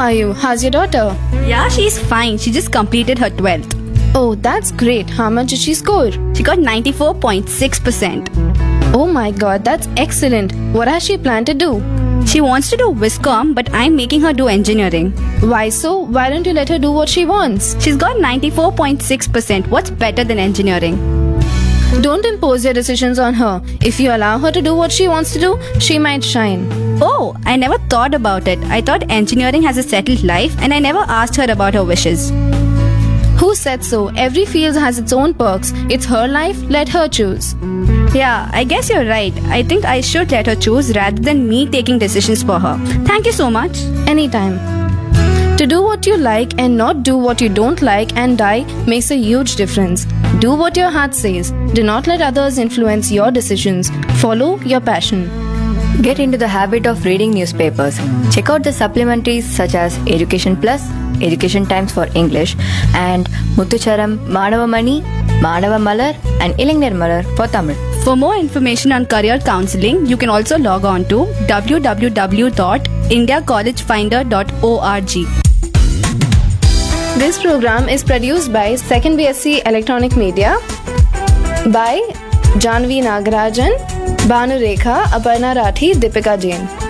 are you? How's your daughter? Yeah, she's fine. She just completed her 12th. Oh, that's great. How much did she score? She got 94.6%. Oh my god, that's excellent. What has she planned to do? She wants to do Viscom, but I'm making her do engineering. Why so? Why don't you let her do what she wants? She's got 94.6%. What's better than engineering? Don't impose your decisions on her. If you allow her to do what she wants to do, she might shine. Oh, I never thought about it. I thought engineering has a settled life and I never asked her about her wishes. Who said so? Every field has its own perks. It's her life, let her choose. Yeah, I guess you're right. I think I should let her choose rather than me taking decisions for her. Thank you so much. Anytime. To do what you like and not do what you don't like and die makes a huge difference. Do what your heart says. Do not let others influence your decisions. Follow your passion. Get into the habit of reading newspapers. Check out the supplementaries such as Education Plus, Education Times for English, and Muthucharam, Madavamani, Madava Malar, and Ilaignir Malar for Tamil. For more information on career counseling, you can also log on to www.indiacollegefinder.org. This program is produced by 2nd BSc Electronic Media by Janvi Nagarajan, Banu Rekha, Aparna Rathi, Deepika Jain.